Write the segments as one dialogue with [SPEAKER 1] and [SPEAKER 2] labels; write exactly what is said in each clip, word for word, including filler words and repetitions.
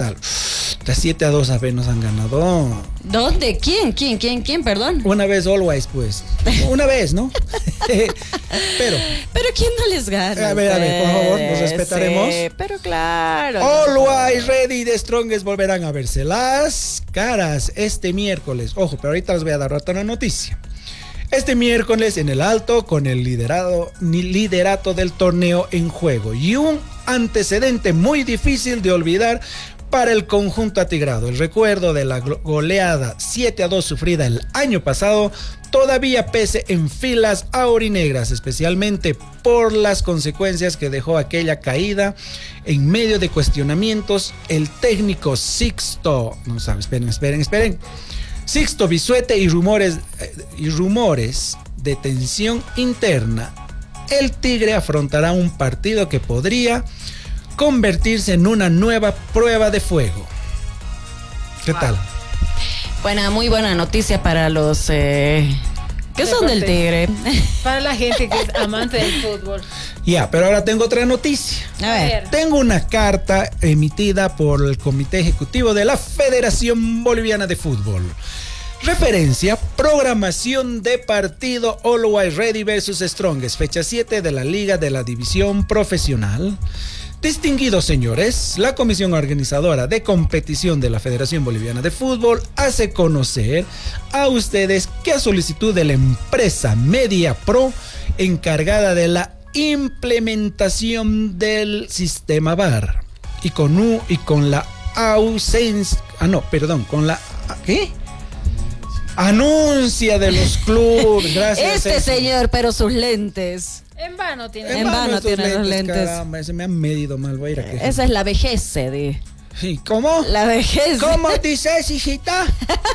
[SPEAKER 1] tal? De siete a dos a ver, nos han ganado.
[SPEAKER 2] ¿Dónde? ¿Quién? ¿Quién? ¿Quién? ¿Quién? Perdón.
[SPEAKER 1] Una vez, always, pues. Una vez, ¿no? Pero.
[SPEAKER 2] Pero ¿quién no les gana?
[SPEAKER 1] A ver, a ver, por favor, nos respetaremos.
[SPEAKER 2] Sí, pero claro.
[SPEAKER 1] Always Ready de Strongest volverán a verse las caras este miércoles. Ojo, pero ahorita les voy a dar otra noticia. Este miércoles en el Alto, con el liderado, liderato del torneo en juego. Y un antecedente muy difícil de olvidar para el conjunto atigrado. El recuerdo de la goleada siete a dos sufrida el año pasado todavía pese en filas aurinegras, especialmente por las consecuencias que dejó aquella caída. En medio de cuestionamientos, el técnico Sixto, no sabe, esperen, esperen, esperen, Sixto Bisuete y rumores, eh, y rumores de tensión interna, el Tigre afrontará un partido que podría convertirse en una nueva prueba de fuego. ¿Qué wow. tal?
[SPEAKER 2] Buena, muy buena noticia para los eh, que son del Tigre.
[SPEAKER 3] Para la gente que es amante del fútbol.
[SPEAKER 1] Ya, yeah, pero ahora tengo otra noticia.
[SPEAKER 2] A ver.
[SPEAKER 1] Tengo una carta emitida por el Comité Ejecutivo de la Federación Boliviana de Fútbol. Referencia, programación de partido Always Ready versus Strongest, fecha siete de la Liga de la División Profesional. Distinguidos señores, la comisión organizadora de competición de la Federación Boliviana de Fútbol hace conocer a ustedes que a solicitud de la empresa MediaPro, encargada de la implementación del sistema V A R, y con, u, y con la ausencia, ah no, perdón, con la, ¿qué? Anuncia de los clubes, gracias.
[SPEAKER 2] Este señor, pero sus lentes.
[SPEAKER 3] En vano tiene.
[SPEAKER 2] En, en vano tiene
[SPEAKER 1] lentes,
[SPEAKER 2] los lentes.
[SPEAKER 1] Caramba, se me han medido mal, voy a ir a que...
[SPEAKER 2] Esa es la vejez, de.
[SPEAKER 1] Sí, ¿cómo?
[SPEAKER 2] La vejez.
[SPEAKER 1] ¿Cómo dices, hijita?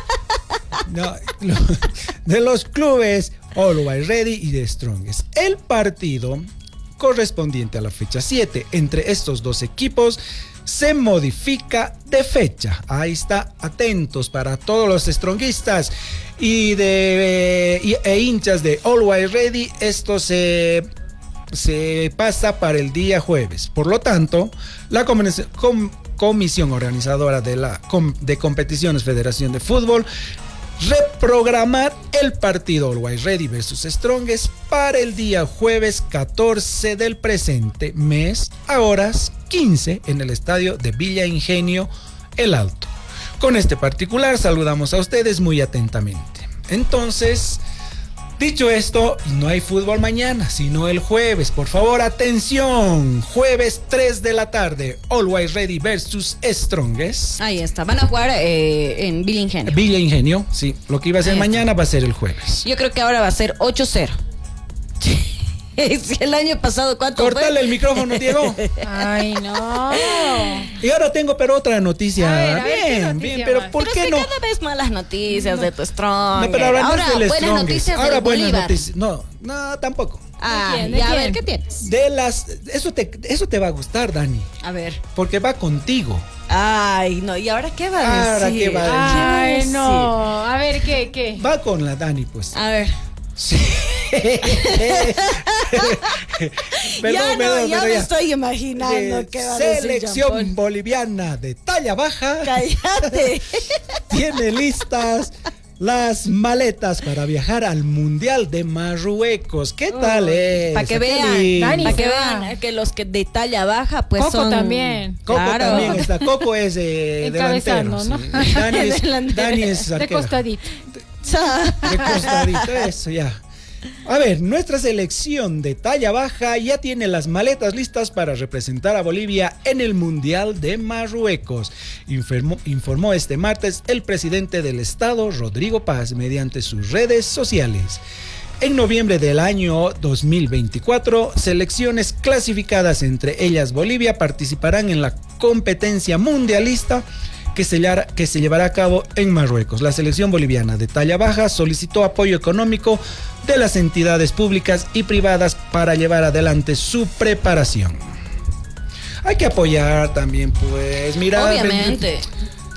[SPEAKER 1] No, lo, de los clubes Always Ready y de Strongest. El partido correspondiente a la fecha siete entre estos dos equipos se modifica de fecha. Ahí está, atentos para todos los stronguistas y de y, e hinchas de Always Ready. Esto se, se pasa para el día jueves. Por lo tanto, la com, com, comisión organizadora de la com, de competiciones Federación de Fútbol reprogramar el partido Always Ready versus Strongest para el día jueves catorce del presente mes a horas quince en el estadio de Villa Ingenio, El Alto. Con este particular saludamos a ustedes muy atentamente. Entonces, dicho esto, no hay fútbol mañana, sino el jueves. Por favor, atención, jueves tres de la tarde, Always Ready versus Strongest.
[SPEAKER 2] Ahí está, van a jugar eh, en Villa Ingenio.
[SPEAKER 1] Villa Ingenio, sí. Lo que iba a ser mañana va a ser el jueves.
[SPEAKER 2] Yo creo que ahora va a ser ocho cero. El año pasado, ¿cuánto
[SPEAKER 1] Cortale
[SPEAKER 2] fue?
[SPEAKER 1] el micrófono, Diego.
[SPEAKER 3] Ay, no.
[SPEAKER 1] Y ahora tengo pero otra noticia.
[SPEAKER 3] A ver, a ver,
[SPEAKER 1] bien,
[SPEAKER 3] noticia
[SPEAKER 1] bien, pero
[SPEAKER 3] más?
[SPEAKER 1] ¿por
[SPEAKER 2] pero
[SPEAKER 1] qué
[SPEAKER 2] es que
[SPEAKER 1] no?
[SPEAKER 2] cada vez malas noticias no. de tu Strong.
[SPEAKER 1] No, pero ahora,
[SPEAKER 2] ahora
[SPEAKER 1] no es del
[SPEAKER 2] buenas
[SPEAKER 1] Strongest.
[SPEAKER 2] noticias
[SPEAKER 1] Ahora
[SPEAKER 2] de
[SPEAKER 1] buenas
[SPEAKER 2] Bolívar.
[SPEAKER 1] noticias. No, no, tampoco.
[SPEAKER 2] Ah,
[SPEAKER 3] ¿De quién? ¿De
[SPEAKER 2] ya, a
[SPEAKER 3] quién?
[SPEAKER 2] ver, ¿qué tienes?
[SPEAKER 1] De las, eso te, eso te va a gustar, Dani,
[SPEAKER 2] A ver.
[SPEAKER 1] porque va contigo.
[SPEAKER 2] Ay, no, ¿y ahora qué va a
[SPEAKER 1] Ahora,
[SPEAKER 2] decir?
[SPEAKER 1] ¿qué va a
[SPEAKER 3] Ay,
[SPEAKER 2] decir?
[SPEAKER 3] no. A ver, ¿qué, qué?
[SPEAKER 1] Va con la Dani, pues.
[SPEAKER 2] A ver.
[SPEAKER 1] Sí. Perdón,
[SPEAKER 2] ya no,
[SPEAKER 1] perdón,
[SPEAKER 2] ya
[SPEAKER 1] pero
[SPEAKER 2] me
[SPEAKER 1] ya.
[SPEAKER 2] estoy imaginando
[SPEAKER 1] De
[SPEAKER 2] qué va a decir
[SPEAKER 1] Selección
[SPEAKER 2] Jean-Paul.
[SPEAKER 1] boliviana de talla baja
[SPEAKER 2] Cállate.
[SPEAKER 1] tiene listas las maletas para viajar al Mundial de Marruecos. ¿Qué tal
[SPEAKER 3] Uy,
[SPEAKER 1] es?
[SPEAKER 2] Para que
[SPEAKER 1] Qué
[SPEAKER 2] vean,
[SPEAKER 1] lindo.
[SPEAKER 3] Dani,
[SPEAKER 2] para que
[SPEAKER 3] se
[SPEAKER 2] vean
[SPEAKER 3] va.
[SPEAKER 2] que los que de talla baja pues
[SPEAKER 3] Coco
[SPEAKER 2] son...
[SPEAKER 3] también.
[SPEAKER 1] Coco
[SPEAKER 2] Claro.
[SPEAKER 1] también está. Coco es eh, delantero.
[SPEAKER 3] Encabezando, ¿no?
[SPEAKER 1] Sí. Dani es,
[SPEAKER 2] Delantero.
[SPEAKER 1] Dani es
[SPEAKER 3] De
[SPEAKER 1] arquero.
[SPEAKER 3] costadito.
[SPEAKER 1] De costadito, eso ya. A ver, nuestra selección de talla baja ya tiene las maletas listas para representar a Bolivia en el Mundial de Marruecos, informó, informó este martes el presidente del Estado, Rodrigo Paz, mediante sus redes sociales. En noviembre del año dos mil veinticuatro, selecciones clasificadas, entre ellas Bolivia, participarán en la competencia mundialista que se, que se llevará a cabo en Marruecos. La selección boliviana de talla baja solicitó apoyo económico de las entidades públicas y privadas para llevar adelante su preparación. Hay que apoyar también, pues, mira.
[SPEAKER 2] Obviamente.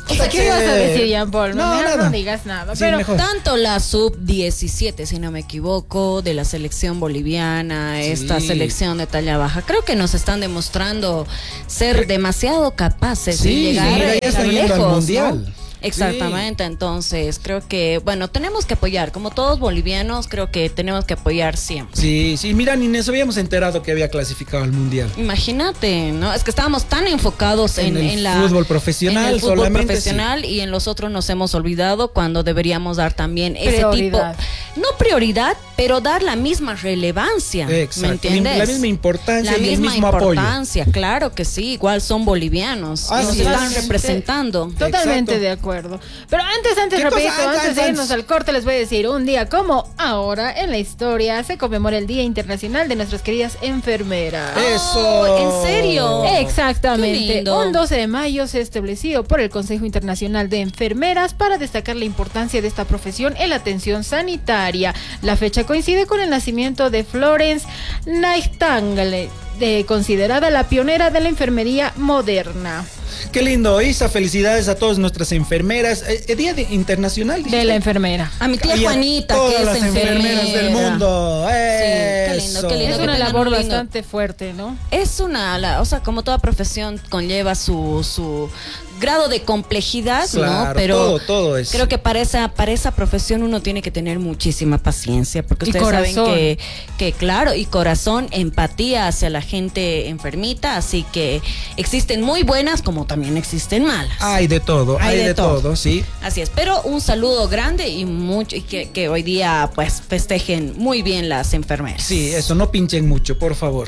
[SPEAKER 3] O sea, ¿qué ibas a decir, Jean Paul?
[SPEAKER 1] No,
[SPEAKER 3] Mejor
[SPEAKER 1] nada.
[SPEAKER 3] no digas nada.
[SPEAKER 1] Sí,
[SPEAKER 3] pero
[SPEAKER 1] mejor.
[SPEAKER 2] Tanto la sub diecisiete, si no me equivoco, de la selección boliviana,
[SPEAKER 1] Sí.
[SPEAKER 2] esta selección de talla baja, creo que nos están demostrando ser demasiado capaces
[SPEAKER 1] Sí,
[SPEAKER 2] de llegar
[SPEAKER 1] mira, ya están yendo al
[SPEAKER 2] lejos,
[SPEAKER 1] mundial.
[SPEAKER 2] ¿no? Exactamente, entonces creo que, bueno, tenemos que apoyar, como todos bolivianos, creo que tenemos que apoyar siempre.
[SPEAKER 1] Sí, sí, mira, ni nos habíamos enterado que había clasificado al mundial.
[SPEAKER 2] Imagínate, ¿no? Es que estábamos tan enfocados en,
[SPEAKER 1] En el
[SPEAKER 2] en la
[SPEAKER 1] fútbol profesional,
[SPEAKER 2] en el fútbol
[SPEAKER 1] solamente,
[SPEAKER 2] profesional y en los otros nos hemos olvidado cuando deberíamos dar también ese
[SPEAKER 3] Prioridad.
[SPEAKER 2] tipo, no prioridad, pero dar la misma relevancia,
[SPEAKER 1] Exacto,
[SPEAKER 2] ¿me entiendes?
[SPEAKER 1] la misma importancia
[SPEAKER 2] La
[SPEAKER 1] y el
[SPEAKER 2] misma
[SPEAKER 1] mismo apoyo.
[SPEAKER 2] importancia, claro que sí, igual son bolivianos,
[SPEAKER 1] Así
[SPEAKER 2] nos
[SPEAKER 1] es.
[SPEAKER 2] están representando.
[SPEAKER 3] Totalmente
[SPEAKER 1] Exacto.
[SPEAKER 3] de acuerdo. Pero antes, antes,
[SPEAKER 1] ¿Qué
[SPEAKER 3] rapidito,
[SPEAKER 1] cosa?
[SPEAKER 3] antes de
[SPEAKER 1] Antes,
[SPEAKER 3] irnos al corte, les voy a decir, un día como ahora en la historia se conmemora el Día Internacional de nuestras queridas enfermeras.
[SPEAKER 1] Eso.
[SPEAKER 2] Oh, ¿en serio?
[SPEAKER 3] Exactamente.
[SPEAKER 2] Qué lindo.
[SPEAKER 3] Un doce de mayo se estableció por el Consejo Internacional de Enfermeras para destacar la importancia de esta profesión en la atención sanitaria. La fecha coincide con el nacimiento de Florence Nightingale, de, considerada la pionera de la enfermería moderna.
[SPEAKER 1] Qué lindo, Isa, felicidades a todas nuestras enfermeras. Eh, eh, Día de- Internacional.
[SPEAKER 3] De
[SPEAKER 1] dijiste.
[SPEAKER 3] la enfermera.
[SPEAKER 2] A mi tía
[SPEAKER 1] Y a
[SPEAKER 2] Juanita,
[SPEAKER 1] todas
[SPEAKER 2] que es
[SPEAKER 1] las enfermeras
[SPEAKER 2] enfermera
[SPEAKER 1] del mundo.
[SPEAKER 2] qué lindo,
[SPEAKER 1] Eso.
[SPEAKER 2] qué lindo.
[SPEAKER 3] Es
[SPEAKER 2] que
[SPEAKER 3] una
[SPEAKER 2] tengan
[SPEAKER 3] labor
[SPEAKER 2] un lindo-
[SPEAKER 3] bastante fuerte, ¿no?
[SPEAKER 2] Es una, la- o sea, como toda profesión conlleva su, su grado de complejidad,
[SPEAKER 1] Claro,
[SPEAKER 2] ¿no? Pero
[SPEAKER 1] todo, todo es.
[SPEAKER 2] creo que para esa, para esa profesión uno tiene que tener muchísima paciencia, porque
[SPEAKER 3] Y
[SPEAKER 2] ustedes saben
[SPEAKER 3] corazón.
[SPEAKER 2] que, que, claro, y corazón, empatía hacia la gente enfermita, así que existen muy buenas como también existen malas.
[SPEAKER 1] Hay de todo, hay, de, todo. sí.
[SPEAKER 2] Así es, pero un saludo grande y mucho y que, que hoy día pues festejen muy bien las enfermeras.
[SPEAKER 1] Sí, eso, no pinchen mucho, por favor.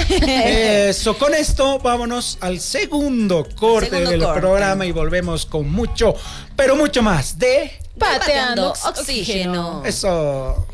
[SPEAKER 1] Eso, con esto vámonos al segundo corte
[SPEAKER 2] Segundo
[SPEAKER 1] del
[SPEAKER 2] corte.
[SPEAKER 1] programa y volvemos con mucho, pero mucho más de
[SPEAKER 3] Pateando
[SPEAKER 2] Pateando oxígeno.
[SPEAKER 1] eso.